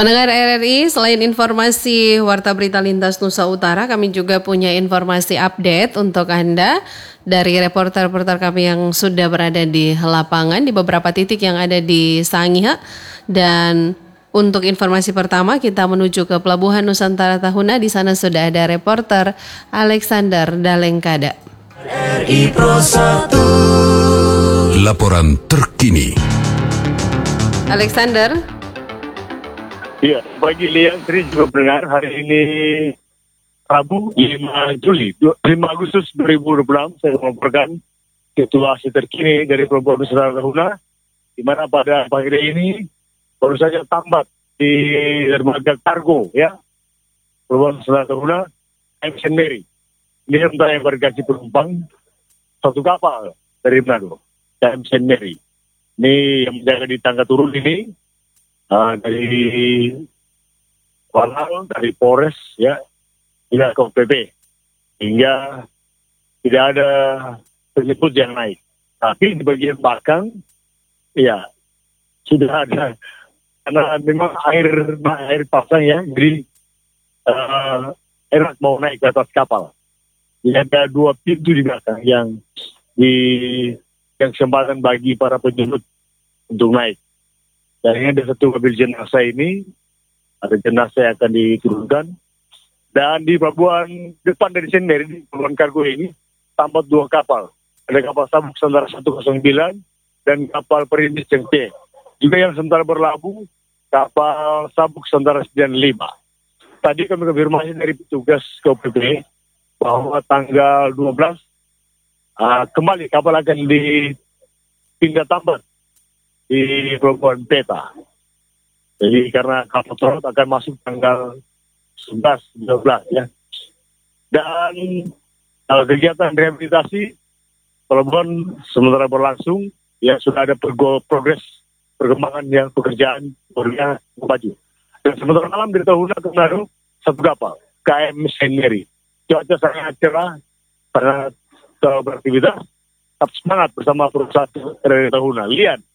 Pendengar RRI, selain informasi Warta Berita Lintas Nusa Utara, kami juga punya informasi update untuk Anda dari reporter-reporter kami yang sudah berada di lapangan di beberapa titik yang ada di Sangihe. Dan untuk informasi pertama, kita menuju ke Pelabuhan Nusantara Tahuna. Di sana sudah ada reporter Alexander Dalengkada. RRI Pro 1. Laporan terkini. Alexander. Ya, bagi Liang Tri juga benar hari ini Rabu 5 Agustus 2026 saya melaporkan situasi terkini dari Pelabuhan Nusantara Tahuna, di mana pada pagi ini baru saja tambat di dermaga kargo ya Pelabuhan Nusantara Tahuna MC Mary. Ini yang bergaji penumpang satu kapal dari Manado, MC Mary. Ini yang menjaga di tangga turun ini. Dari Walal, dari Polres, ya, hingga ke PP, hingga tidak ada penyebut yang naik. Tapi di bagian belakang, ya, sudah ada, karena memang air pasang ya, jadi enak mau naik ke atas kapal. Jadi ada 2 pintu di belakang yang kesempatan bagi para penjemput untuk naik. Dan ini ada satu mobil jenazah ini, ada jenazah yang akan diturunkan. Dan di pelabuhan depan dari sini, di pelabuhan kargo ini, tampak 2 kapal. Ada kapal sabuk sementara 109 dan kapal perintis Cengke. Juga yang sementara berlabuh, kapal sabuk sementara 95. Tadi kami konfirmasi dari petugas KPP bahwa tanggal 12 kembali kapal akan dipindah tambat di Pelabuhan Peta. Jadi karena kapal trot akan masuk tanggal 11-12 ya. Dan kegiatan rehabilitasi pelabuhan sementara berlangsung, ya sudah ada progres perkembangan yang pekerjaan barunya maju. Dan sementara malam di Tahuna ke Manado, 1 kapal KM Saint Mary. Cuaca sangat cerah, sangat beraktivitas, tetap semangat bersama perusahaan dari Tahuna. Lian.